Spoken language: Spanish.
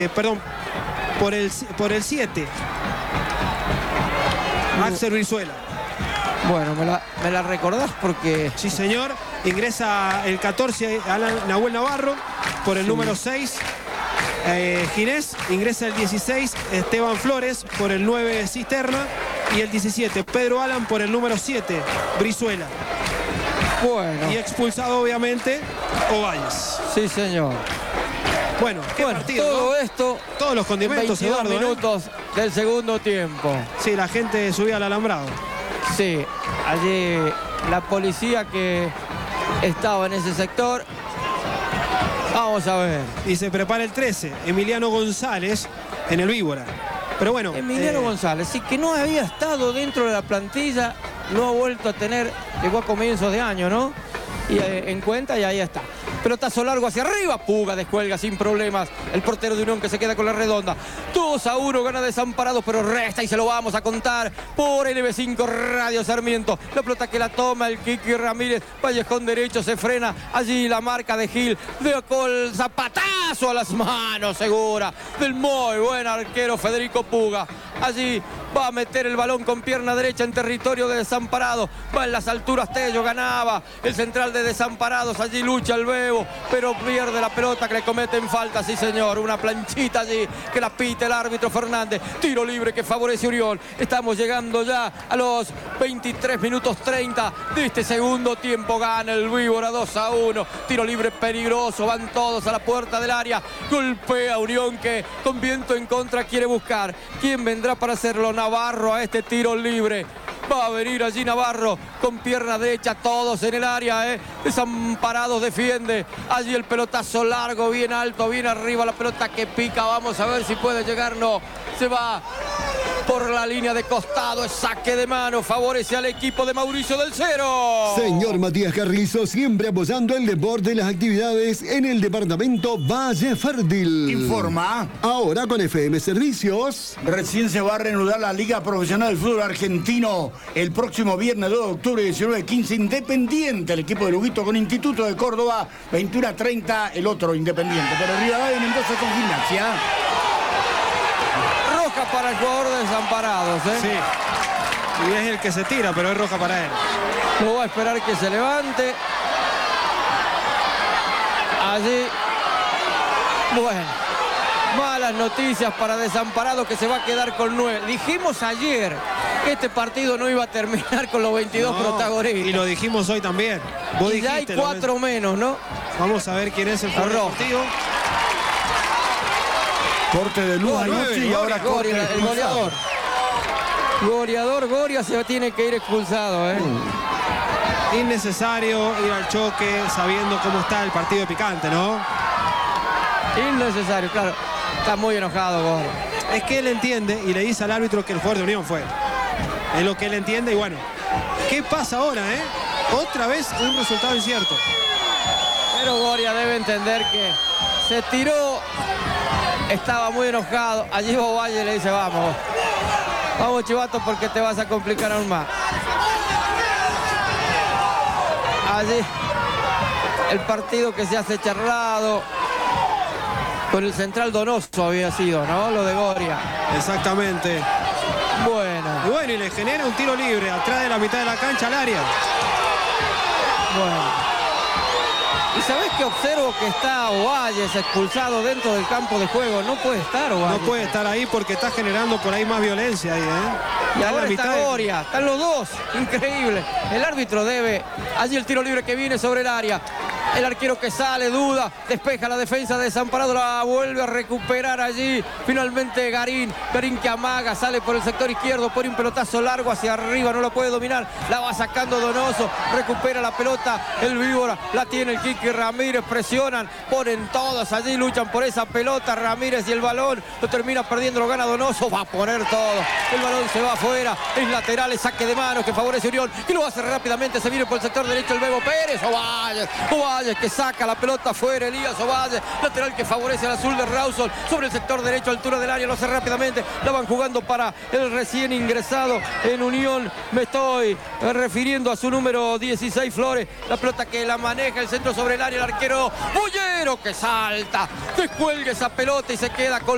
perdón, por el 7. Axel Brizuela. Bueno, me la recordás porque... Sí, señor. Ingresa el 14, Nahuel Navarro, por el número 6. Ginés. Ingresa el 16, Esteban Flores, por el 9, Cisterna. Y el 17, Pedro Alan, por el número 7, Brizuela. Bueno. Y expulsado, obviamente, Ovalles. Sí, señor. Bueno, qué partido, todo ¿no? esto... Todos los condimentos, 22 Eduardo, minutos del segundo tiempo. Sí, la gente subía al alambrado. Sí, allí la policía que estaba en ese sector. Vamos a ver. Y se prepara el 13, Emiliano González, en el Víbora. Pero bueno... Emiliano González, sí, que no había estado dentro de la plantilla, no ha vuelto a tener, llegó a comienzos de año, ¿no? Y en cuenta y ahí está. Pelotazo largo hacia arriba, Puga descuelga sin problemas. El portero de Unión que se queda con la redonda. 2-1, gana Desamparados, pero resta y se lo vamos a contar por LB5 Radio Sarmiento. La pelota que la toma el Kiki Ramírez. Vallejón derecho, se frena. Allí la marca de Gil. De Col, zapatazo a las manos segura del muy buen arquero Federico Puga. Allí va a meter el balón con pierna derecha en territorio de Desamparados. Va en las alturas Tello, ganaba el central de Desamparados. Allí lucha el Bebo, pero pierde la pelota que le cometen falta. Sí, señor, una planchita allí que la pita el árbitro Fernández. Tiro libre que favorece Oriol. Estamos llegando ya a los 23 minutos 30 de este segundo tiempo. Gana el Víbora 2-1. Tiro libre peligroso. Van todos a la puerta del área. Golpea Unión que con viento en contra quiere buscar. ¿Quién vendrá para hacerlo? Navarro a este tiro libre. Va a venir allí Navarro con pierna derecha, todos en el área, Desamparados defiende. Allí el pelotazo largo, bien alto, bien arriba, la pelota que pica. Vamos a ver si puede llegar, no. Se va por la línea de costado, es saque de mano, favorece al equipo de Mauricio del Cero. Señor Matías Carrizo, siempre apoyando el deporte y las actividades en el departamento Valle Fértil. Informa. Ahora con FM Servicios. Recién se va a reanudar la Liga Profesional del Fútbol Argentino. El próximo viernes 2 de octubre, 19:15, Independiente, el equipo de Luguito con Instituto de Córdoba, 21:30, el otro Independiente. Pero Rivadavia y Mendoza con Gimnasia. Roja para el jugador de Desamparados, Sí. Y es el que se tira, pero es roja para él. No va a esperar que se levante. Allí. Bueno. Malas noticias para Desamparados que se va a quedar con 9. Dijimos ayer que este partido no iba a terminar con los 22 protagonistas. Y lo dijimos hoy también. Vos y ya hay dijiste, 4 menos, ¿no? Vamos a ver quién es el jugador deportivo. Corte de luz anoche y ahora corte Goria, el goleador. Goleador Goria se tiene que ir expulsado, Innecesario ir al choque sabiendo cómo está el partido picante, ¿no? Innecesario, claro. Está muy enojado Goria. Es que él entiende y le dice al árbitro que el jugador de Unión fue. Es lo que él entiende y bueno. ¿Qué pasa ahora, Otra vez un resultado incierto. Pero Goria debe entender que se tiró. Estaba muy enojado. Allí Ovalle le dice, vamos. Vamos, Chivato, porque te vas a complicar aún más. Allí el partido que se hace charlado con el central Donoso había sido, ¿no? Lo de Goria. Exactamente. Bueno. Y bueno, y le genera un tiro libre atrás de la mitad de la cancha al área. Bueno. ¿Y sabés que observo que está Ovalles expulsado dentro del campo de juego? No puede estar Ovalles. No puede estar ahí porque está generando por ahí más violencia ahí, Y ahora está Goria, están los dos, increíble. El árbitro debe, allí el tiro libre que viene sobre el área. El arquero que sale, duda, despeja la defensa de Desamparado, la vuelve a recuperar allí. Finalmente Garín que amaga, sale por el sector izquierdo, pone un pelotazo largo hacia arriba, no lo puede dominar. La va sacando Donoso, recupera la pelota el Víbora, la tiene el Kiki Ramírez, presionan, ponen todos allí, luchan por esa pelota. Ramírez y el balón, lo termina perdiendo, lo gana Donoso, va a poner todo. El balón se va afuera, es lateral, es saque de manos que favorece Unión y lo hace rápidamente, se viene por el sector derecho el Bebo Pérez. Ovalles que saca la pelota afuera, Elías Ovalles, lateral que favorece al azul de Rawson, sobre el sector derecho, altura del área, lo hace rápidamente, la van jugando para el recién ingresado en Unión, me estoy refiriendo a su número 16 Flores, la pelota que la maneja, el centro sobre el área, el arquero Bollero que salta, descuelga esa pelota y se queda con